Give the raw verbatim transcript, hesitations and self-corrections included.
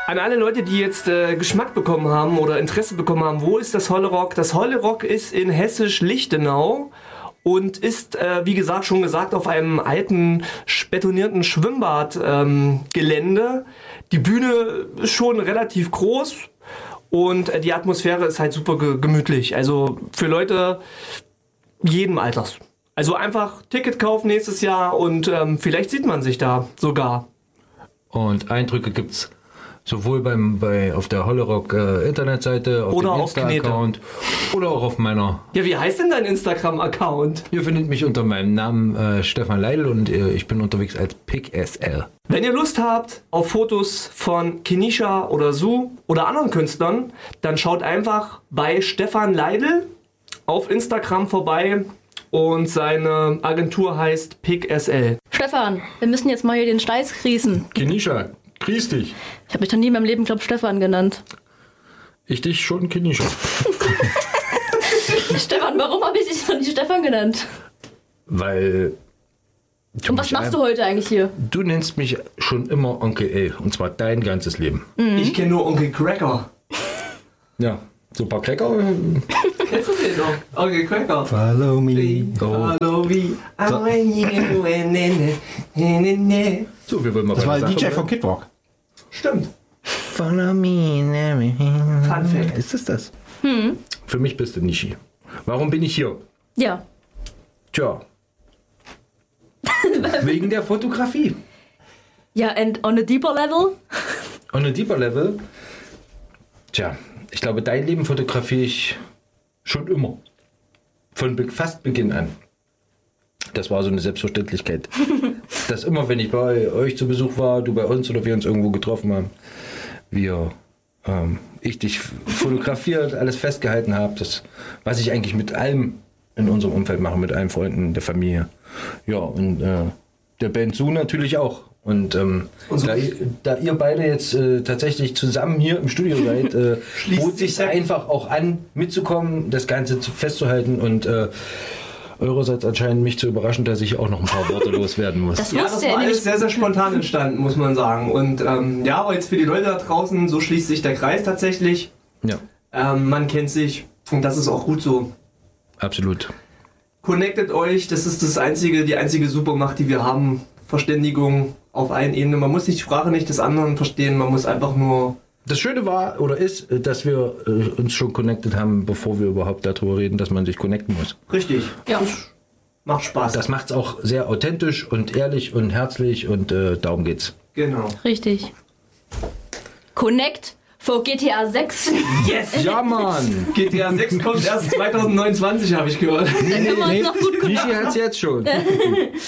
An alle Leute, die jetzt äh, Geschmack bekommen haben oder Interesse bekommen haben, wo ist das Hollerock? Das Hollerock ist in Hessisch-Lichtenau und ist, äh, wie gesagt, schon gesagt, auf einem alten, betonierten Schwimmbadgelände. Ähm, die Bühne ist schon relativ groß und äh, die Atmosphäre ist halt super ge- gemütlich. Also für Leute jeden Alters. Also einfach Ticket kaufen nächstes Jahr und ähm, vielleicht sieht man sich da sogar. Und Eindrücke gibt's sowohl beim, bei, auf der Hollerock äh, Internetseite, auf oder dem auf Insta-Account oder auch auf meiner. Ja, wie heißt denn dein Instagram-Account? Ihr findet mich unter meinem Namen äh, Stefan Leidl und äh, ich bin unterwegs als PickSL. Wenn ihr Lust habt auf Fotos von Kenisha oder Su oder anderen Künstlern, dann schaut einfach bei Stefan Leidl auf Instagram vorbei und seine Agentur heißt PickSL. Stefan, wir müssen jetzt mal hier den Steiß grießen. Kenisha, grüß dich. Ich habe mich noch nie in meinem Leben, glaub Stefan genannt. Ich dich schon, Kenisha. Stefan, warum habe ich dich noch nie Stefan genannt? Weil... Und was machst du heute eigentlich hier? Du nennst mich schon immer Onkel L. Und zwar dein ganzes Leben. Mhm. Ich kenne nur Onkel Cracker. Ja, so ein paar Cracker. Kennst du den noch? Onkel Cracker. Follow me. Follow me. So, wir wollen mal Das war bei der der D J Sache von bleiben. Kid Rock. Stimmt. Follow me. Fun Fact. Ist es das? Hm. Für mich bist du Nishi. Warum bin ich hier? Ja. Tja. Wegen der Fotografie. Ja, and on a deeper level? On a deeper level. Tja, ich glaube, dein Leben fotografiere ich schon immer. Von be- fast Beginn an. Das war so eine Selbstverständlichkeit. Dass immer, wenn ich bei euch zu Besuch war, du bei uns oder wir uns irgendwo getroffen haben, wir, ähm, ich dich fotografiert, alles festgehalten habe, das, was ich eigentlich mit allem in unserem Umfeld mache, mit allen Freunden, der Familie. Ja, und äh, der Band Su natürlich auch. Und ähm, Und da, ihr- da ihr beide jetzt äh, tatsächlich zusammen hier im Studio seid, äh, Schließt bot sich sich der- einfach auch an, mitzukommen, das Ganze zu, festzuhalten und äh, eurerseits anscheinend mich zu überraschen, dass ich auch noch ein paar Worte loswerden muss. Das Ja, das wusste war er alles nämlich. sehr, sehr spontan entstanden, muss man sagen. Und ähm, ja, aber jetzt für die Leute da draußen, so schließt sich der Kreis tatsächlich. Ja, Ähm, man kennt sich und das ist auch gut so. absolut. Connectet euch, das ist das einzige, die einzige Supermacht, die wir haben. Verständigung auf allen Ebenen. Man muss die Sprache nicht des anderen verstehen, man muss einfach nur... Das Schöne war oder ist, dass wir äh, uns schon connected haben, bevor wir überhaupt darüber reden, dass man sich connecten muss. Richtig. Ja. Macht Spaß. Das macht es auch sehr authentisch und ehrlich und herzlich und äh, darum geht's. Genau. Richtig. Connect vor G T A sechs. Yes! Ja, Mann! G T A sechs kommt erst zwanzig neunundzwanzig, habe ich gehört. Da können wir uns noch gut Nishi hat's jetzt schon.